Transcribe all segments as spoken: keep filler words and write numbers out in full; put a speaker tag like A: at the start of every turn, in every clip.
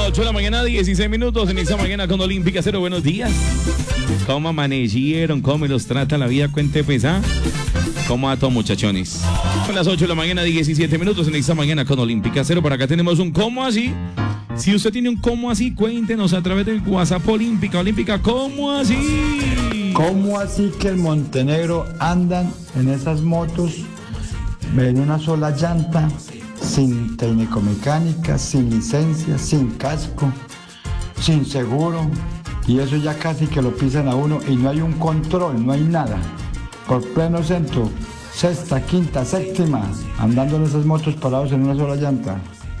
A: ocho de la mañana, dieciséis minutos. En esta mañana con Olímpica Cero. Buenos días. ¿Cómo amanecieron? ¿Cómo me los trata la vida? Cuente pues, ¿ah? ¿Cómo a todos, muchachones? Son las ocho de la mañana, diecisiete minutos. En esta mañana con Olímpica Cero. Por acá tenemos un ¿cómo así? Si usted tiene un ¿cómo así? Cuéntenos a través del WhatsApp Olímpica. Olímpica, ¿cómo así?
B: ¿Cómo así que en Montenegro andan en esas motos en una sola llanta, sin técnico mecánica, sin licencia, sin casco, sin seguro? Y eso ya casi que lo pisan a uno y no hay un control, no hay nada. Por pleno centro, sexta, quinta, séptima, andando en esas motos parados en una sola llanta.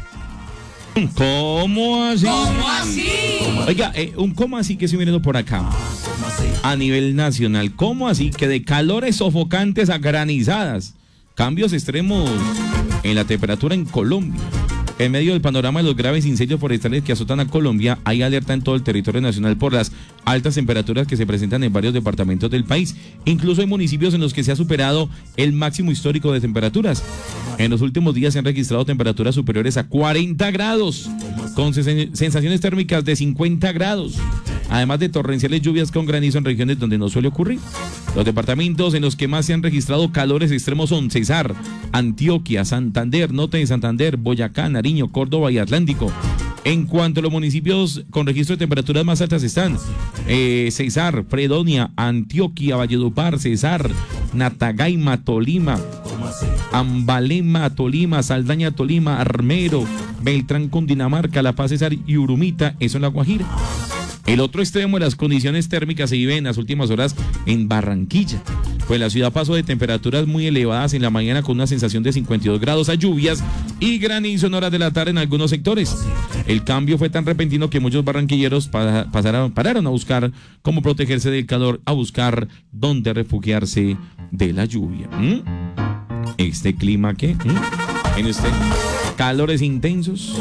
A: ¿Cómo así?
C: ¿Cómo así?
A: Oiga, eh, un ¿cómo así que estoy mirando por acá? A nivel nacional, ¿cómo así que de calores sofocantes a granizadas? Cambios extremos en la temperatura en Colombia. En medio del panorama de los graves incendios forestales que azotan a Colombia, hay alerta en todo el territorio nacional por las altas temperaturas que se presentan en varios departamentos del país. Incluso hay municipios en los que se ha superado el máximo histórico de temperaturas. En los últimos días se han registrado temperaturas superiores a cuarenta grados, con sensaciones térmicas de cincuenta grados, además de torrenciales lluvias con granizo en regiones donde no suele ocurrir. Los departamentos en los que más se han registrado calores extremos son Cesar, Antioquia, Santander, Norte de Santander, Boyacá, Nariño, Córdoba y Atlántico. En cuanto a los municipios con registro de temperaturas más altas están eh, Cesar, Fredonia, Antioquia, Valledupar, Cesar, Natagaima, Tolima, Ambalema, Tolima, Saldaña, Tolima, Armero, Beltrán, Cundinamarca, La Paz, Cesar y Urumita, eso en La Guajira. El otro extremo de las condiciones térmicas se vive en las últimas horas en Barranquilla, pues la ciudad pasó de temperaturas muy elevadas en la mañana con una sensación de cincuenta y dos grados a lluvias y granizo en horas de la tarde en algunos sectores. El cambio fue tan repentino que muchos barranquilleros pa- pasaron, pararon a buscar cómo protegerse del calor, a buscar dónde refugiarse de la lluvia. ¿Mm? ¿Este clima qué? ¿Mm? En este calores intensos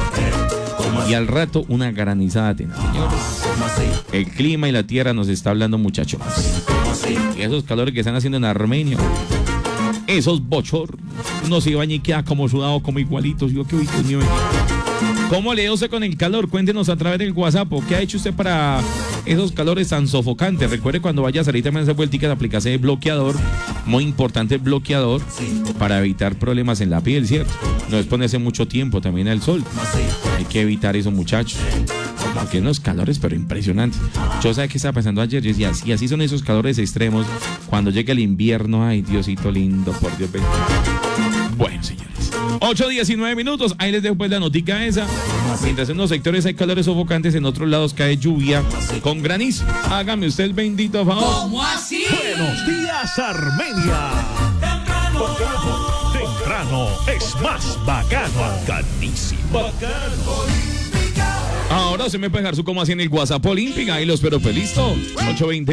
A: y al rato una granizada tenaz, señores. El clima y la tierra nos está hablando, muchachos. Y esos calores que están haciendo en Armenia, esos bochornos, uno se baña y queda como sudado, como igualitos. Yo, qué Dios mío. ¿Cómo le dio usted con el calor? Cuéntenos a través del WhatsApp. ¿Qué ha hecho usted para esos calores tan sofocantes? Recuerde, cuando vaya a salir también esa vueltica, aplicarse el bloqueador. Muy importante el bloqueador para evitar problemas en la piel, ¿cierto? No exponerse mucho tiempo también al sol. Hay que evitar eso, muchachos. Porque unos calores, pero impresionantes. Yo sabía que estaba pensando ayer, yo decía, y así son esos calores extremos. Cuando llega el invierno, ay, Diosito lindo, por Dios bendito. Bueno, señores, ocho diecinueve minutos, ahí les dejo pues la notica esa. Mientras en unos sectores hay calores sofocantes, en otros lados cae lluvia con granizo. Hágame usted el bendito favor.
C: ¿Cómo así?
D: Buenos días, Armenia. Temprano es más bacano, bacanísimo. Bacano.
A: Ahora se me puede dejar su cómo así en el WhatsApp Olímpica, ahí lo espero, pues listo. ocho veinte